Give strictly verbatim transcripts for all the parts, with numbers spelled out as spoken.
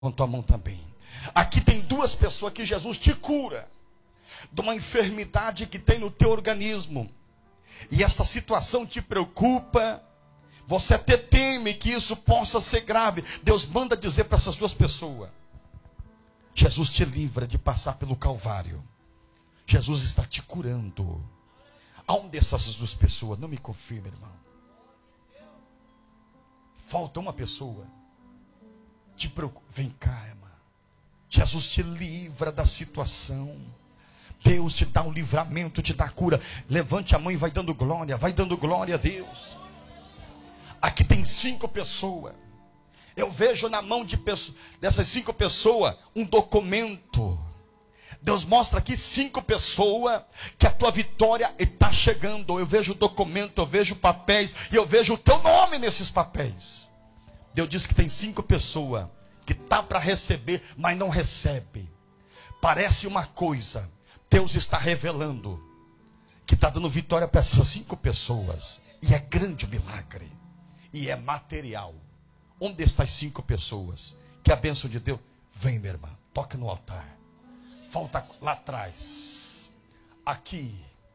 com tua mão também. Aqui tem duas pessoas que Jesus te cura de uma enfermidade que tem no teu organismo. E esta situação te preocupa. Você até teme que isso possa ser grave. Deus manda dizer para essas duas pessoas: Jesus te livra de passar pelo Calvário. Jesus está te curando. Aonde essas duas pessoas? Não me confirma, irmão. Falta uma pessoa. Te preocupa. Vem cá, irmão. Jesus te livra da situação. Deus te dá um livramento, te dá cura. Levante a mão e vai dando glória. Vai dando glória a Deus. Aqui tem cinco pessoas. Eu vejo na mão de pessoas, dessas cinco pessoas um documento. Deus mostra aqui cinco pessoas que a tua vitória está chegando. Eu vejo o documento, eu vejo papéis e eu vejo o teu nome nesses papéis. Deus diz que tem cinco pessoas que tá para receber, mas não recebe. Parece uma coisa. Deus está revelando que está dando vitória para essas cinco pessoas. E é grande o milagre. E é material. Onde estão as cinco pessoas? Que a bênção de Deus. Vem, minha irmã, toca no altar. Falta lá atrás. Aqui.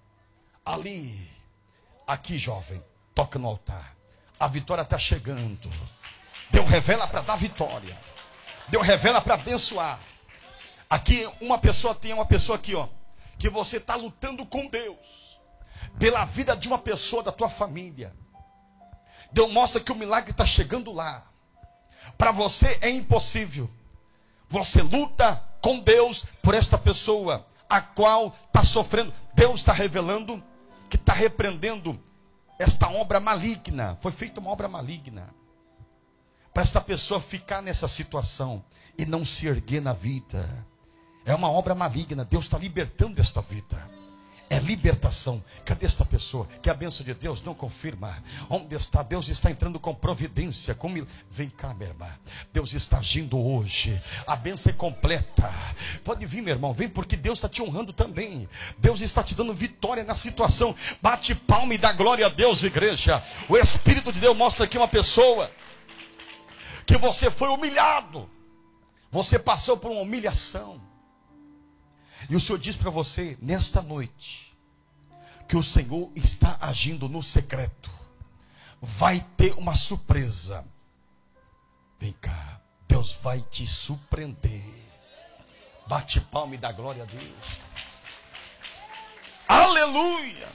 Ali. Aqui, jovem. Toca no altar. A vitória está chegando. Deus revela para dar vitória. Deus revela para abençoar. Aqui uma pessoa tem uma pessoa aqui, ó, que você está lutando com Deus pela vida de uma pessoa da tua família. Deus mostra que o milagre está chegando lá. Para você é impossível. Você luta com Deus por esta pessoa, a qual está sofrendo. Deus está revelando que está repreendendo esta obra maligna. Foi feita uma obra maligna para esta pessoa ficar nessa situação e não se erguer na vida. É uma obra maligna. Deus está libertando esta vida. É libertação. Cadê esta pessoa? Que a bênção de Deus não confirma. Onde está? Deus está entrando com providência. Com mil... Vem cá, minha irmã. Deus está agindo hoje. A bênção é completa. Pode vir, meu irmão. Vem, porque Deus está te honrando também. Deus está te dando vitória na situação. Bate palma e dá glória a Deus, igreja. O Espírito de Deus mostra aqui uma pessoa que você foi humilhado. Você passou por uma humilhação. E o Senhor diz para você, nesta noite, que o Senhor está agindo no secreto. Vai ter uma surpresa. Vem cá, Deus vai te surpreender. Bate palma e dá glória a Deus. Aleluia!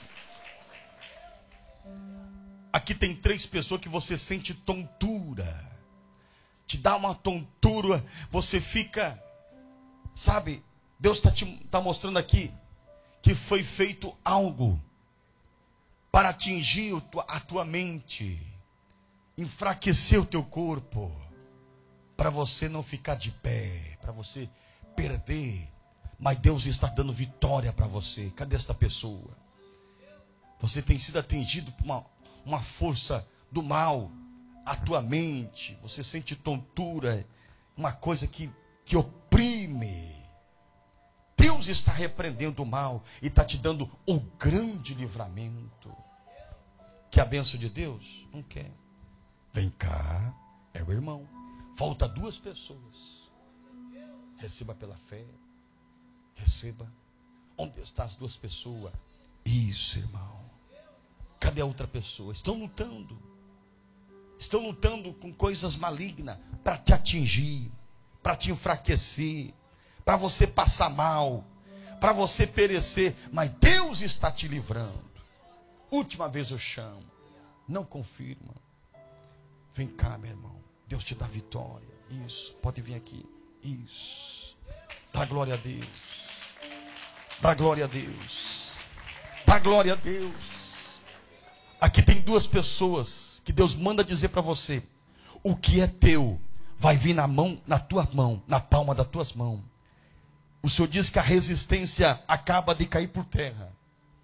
Aqui tem três pessoas que você sente tontura. Te dá uma tontura, você fica, sabe... Deus está te tá mostrando aqui que foi feito algo para atingir a tua mente, enfraquecer o teu corpo, para você não ficar de pé, para você perder. Mas Deus está dando vitória para você. Cadê esta pessoa? Você tem sido atingido por uma, uma força do mal, a tua mente, você sente tontura, uma coisa que, que oprime. Deus está repreendendo o mal e está te dando o grande livramento. Que a bênção de Deus não quer. Vem cá, é o irmão. Falta duas pessoas. Receba pela fé. Receba. Onde estão as duas pessoas? Isso, irmão. Cadê a outra pessoa? Estão lutando. Estão lutando com coisas malignas para te atingir, para te enfraquecer, para você passar mal, para você perecer, mas Deus está te livrando. Última vez eu chamo, não confirma. Vem cá, meu irmão, Deus te dá vitória. Isso, pode vir aqui. Isso, dá glória a Deus, dá glória a Deus, dá glória a Deus. Aqui tem duas pessoas que Deus manda dizer para você: o que é teu vai vir na mão, na tua mão, na palma das tuas mãos. O Senhor diz que a resistência acaba de cair por terra.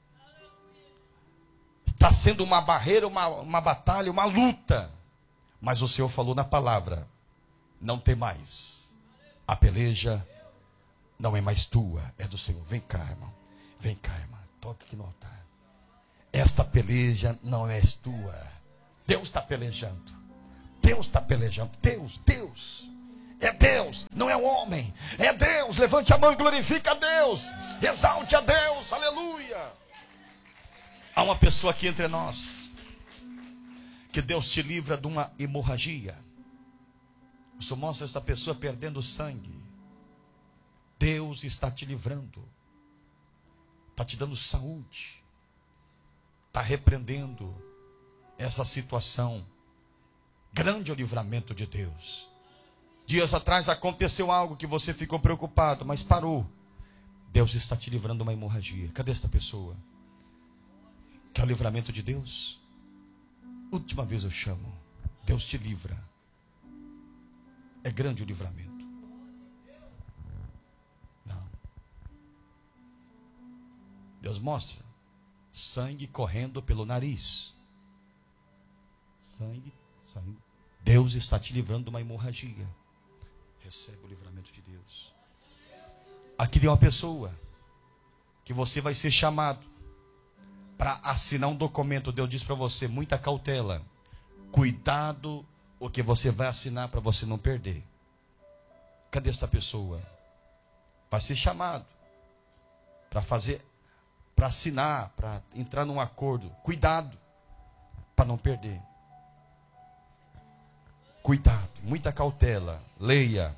Está sendo uma barreira, uma, uma batalha, uma luta. Mas o Senhor falou na palavra: não tem mais. A peleja não é mais tua, é do Senhor. Vem cá, irmão. Vem cá, irmão. Toca aqui no altar. Esta peleja não é tua. Deus está pelejando. Deus está pelejando. Deus, Deus. É Deus, não é o homem. É Deus. Levante a mão e glorifique a Deus. Exalte a Deus. Aleluia. Há uma pessoa aqui entre nós que Deus te livra de uma hemorragia. Isso mostra essa pessoa perdendo sangue. Deus está te livrando. Está te dando saúde. Está repreendendo essa situação. Grande é o livramento de Deus. Dias atrás aconteceu algo que você ficou preocupado, mas parou. Deus está te livrando de uma hemorragia. Cadê esta pessoa? Quer o livramento de Deus? Última vez eu chamo. Deus te livra. É grande o livramento. Não. Deus mostra sangue correndo pelo nariz. Sangue saindo. Deus está te livrando de uma hemorragia. Recebe o livramento de Deus. Aqui tem uma pessoa que você vai ser chamado para assinar um documento. Deus diz para você, muita cautela. Cuidado o que você vai assinar para você não perder. Cadê esta pessoa? Vai ser chamado para fazer, para assinar, para entrar num acordo. Cuidado para não perder. Cuidado, muita cautela. Leia.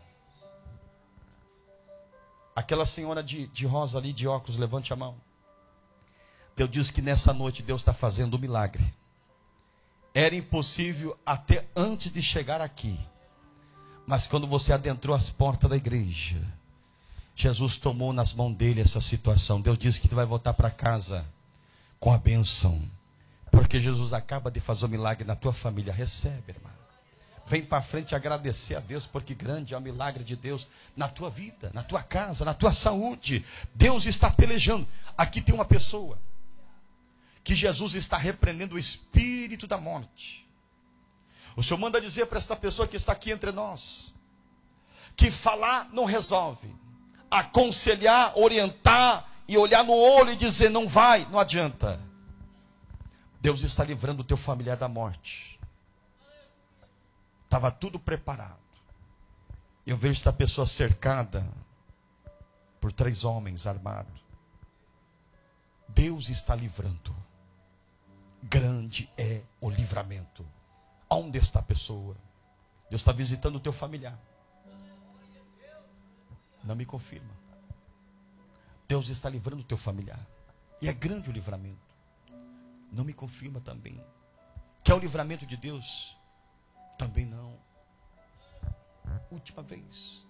Aquela senhora de, de rosa ali, de óculos, levante a mão. Deus diz que nessa noite Deus está fazendo um milagre. Era impossível até antes de chegar aqui. Mas quando você adentrou as portas da igreja, Jesus tomou nas mãos dele essa situação. Deus disse que tu vai voltar para casa com a bênção. Porque Jesus acaba de fazer um milagre na tua família. Recebe, irmão. Vem para frente agradecer a Deus, porque grande é o milagre de Deus na tua vida, na tua casa, na tua saúde. Deus está pelejando. Aqui tem uma pessoa que Jesus está repreendendo o espírito da morte. O Senhor manda dizer para esta pessoa que está aqui entre nós, que falar não resolve. Aconselhar, orientar e olhar no olho e dizer não vai, não adianta. Deus está livrando o teu familiar da morte. Estava tudo preparado. Eu vejo esta pessoa cercada por três homens armados. Deus está livrando. Grande é o livramento. Onde está a pessoa? Deus está visitando o teu familiar. Não me confirma. Deus está livrando o teu familiar. E é grande o livramento. Não me confirma também. Quer o livramento de Deus? Também não. Última vez.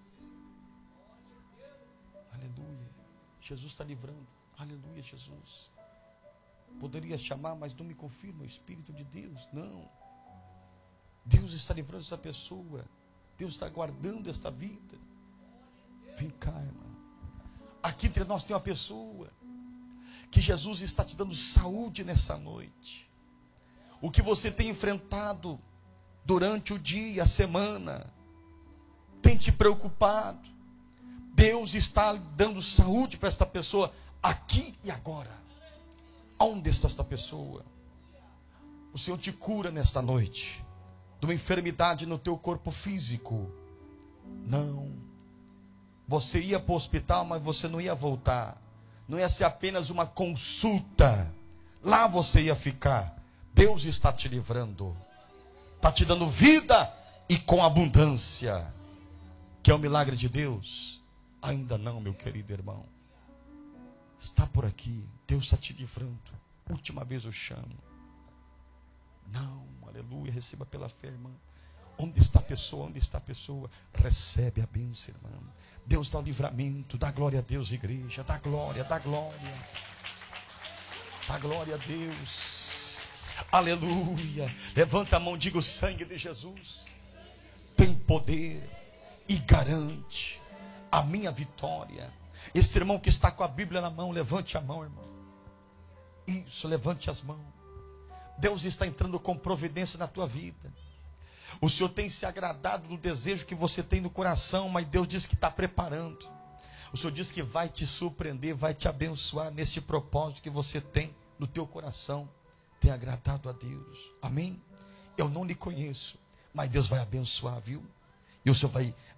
Aleluia. Jesus está livrando. Aleluia, Jesus. Poderia chamar, mas não me confirma o Espírito de Deus. Não. Deus está livrando essa pessoa. Deus está guardando esta vida. Vem cá, irmão. Aqui entre nós tem uma pessoa que Jesus está te dando saúde nessa noite. O que você tem enfrentado durante o dia, a semana, tem te preocupado. Deus está dando saúde para esta pessoa aqui e agora. Onde está esta pessoa? O Senhor te cura nesta noite de uma enfermidade no teu corpo físico. Não. Você ia para o hospital, mas você não ia voltar. Não ia ser apenas uma consulta. Lá você ia ficar. Deus está te livrando. Está te dando vida e com abundância. Que é o milagre de Deus? Ainda não, meu querido irmão. Está por aqui. Deus está te livrando. Última vez eu chamo. Não, aleluia. Receba pela fé, irmã. Onde está a pessoa? Onde está a pessoa? Recebe a bênção, irmão. Deus dá o livramento. Dá glória a Deus, igreja. Dá glória, dá glória. Dá glória a Deus. Aleluia. Levanta a mão, diga: o sangue de Jesus tem poder e garante a minha vitória. Este irmão que está com a Bíblia na mão, levante a mão, irmão. Isso, levante as mãos. Deus está entrando com providência na tua vida. O Senhor tem se agradado do desejo que você tem no coração, mas Deus diz que está preparando. O Senhor diz que vai te surpreender, vai te abençoar nesse propósito que você tem no teu coração. Tem agradado a Deus. Amém? Eu não lhe conheço, mas Deus vai abençoar, viu? E o Senhor vai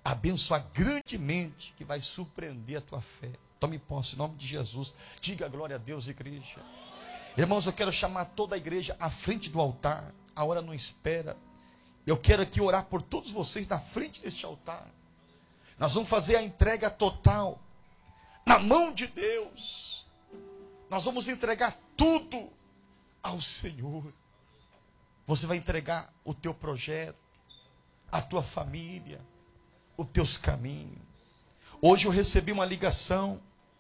abençoar grandemente, que vai surpreender a tua fé. Tome posse em nome de Jesus. Diga glória a Deus, igreja. Irmãos, eu quero chamar toda a igreja à frente do altar. A hora não espera. Eu quero aqui orar por todos vocês na frente deste altar. Nós vamos fazer a entrega total na mão de Deus. Nós vamos entregar tudo ao Senhor. Você vai entregar o teu projeto, a tua família, os teus caminhos. Hoje eu recebi uma ligação.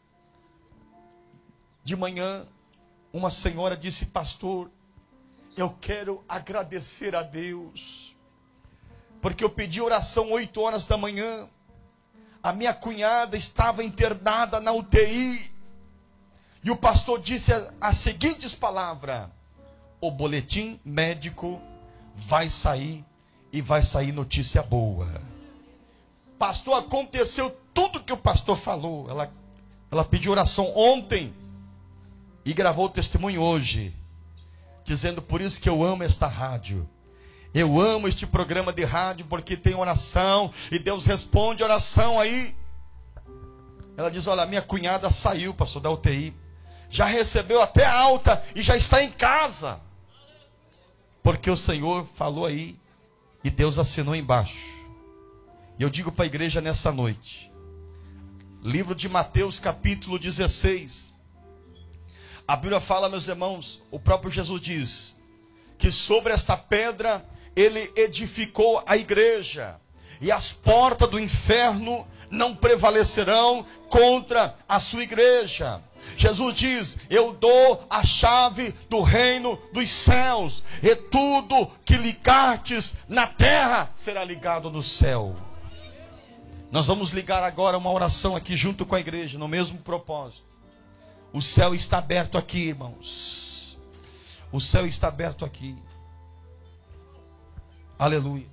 De manhã, uma senhora disse: pastor, eu quero agradecer a Deus, porque eu pedi oração oito horas da manhã. A minha cunhada estava internada na U T I. E o pastor disse as seguintes palavras: o boletim médico vai sair e vai sair notícia boa. Pastor, aconteceu tudo que o pastor falou. Ela, ela pediu oração ontem e gravou o testemunho hoje, dizendo: por isso que eu amo esta rádio. Eu amo este programa de rádio, porque tem oração e Deus responde oração aí. Ela diz: olha, minha cunhada saiu, pastor, da U T I. Já recebeu até alta e já está em casa. Porque o Senhor falou aí e Deus assinou embaixo. E eu digo para a igreja nessa noite, livro de Mateus capítulo dezesseis. A Bíblia fala, meus irmãos, o próprio Jesus diz que sobre esta pedra ele edificou a igreja, e as portas do inferno não prevalecerão contra a sua igreja. Jesus diz: eu dou a chave do reino dos céus, e tudo que ligardes na terra será ligado no céu. Nós vamos ligar agora uma oração aqui junto com a igreja, no mesmo propósito. O céu está aberto aqui, irmãos. O céu está aberto aqui. Aleluia.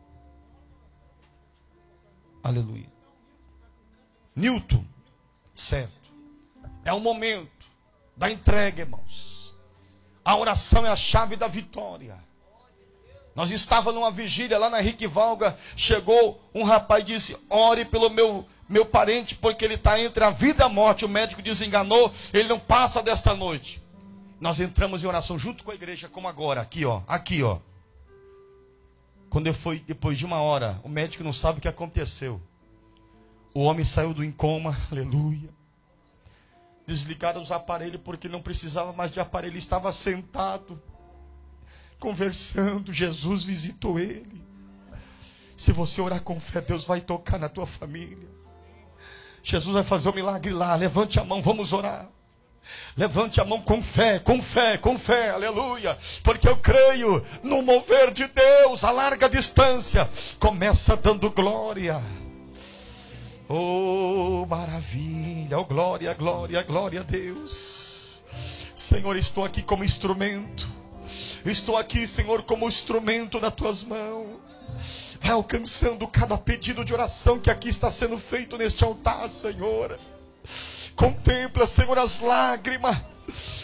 Aleluia. Newton, certo. É o momento da entrega, irmãos. A oração é a chave da vitória. Nós estávamos numa vigília lá na Henrique Valga. Chegou um rapaz e disse: ore pelo meu, meu parente, porque ele está entre a vida e a morte. O médico desenganou, ele não passa desta noite. Nós entramos em oração junto com a igreja, como agora, aqui ó, aqui ó. Quando eu fui, depois de uma hora, o médico não sabe o que aconteceu. O homem saiu do coma, aleluia. Desligaram os aparelhos porque não precisava mais de aparelho. Ele estava sentado, conversando. Jesus visitou ele. Se você orar com fé, Deus vai tocar na tua família. Jesus vai fazer um milagre lá. Levante a mão, vamos orar. Levante a mão com fé, com fé, com fé, aleluia. Porque eu creio no mover de Deus a larga distância. Começa dando glória. Oh, maravilha, oh, glória, glória, glória a Deus. Senhor, estou aqui como instrumento. Estou aqui, Senhor, como instrumento nas tuas mãos. Vai alcançando cada pedido de oração que aqui está sendo feito neste altar, Senhor. Contempla, Senhor, as lágrimas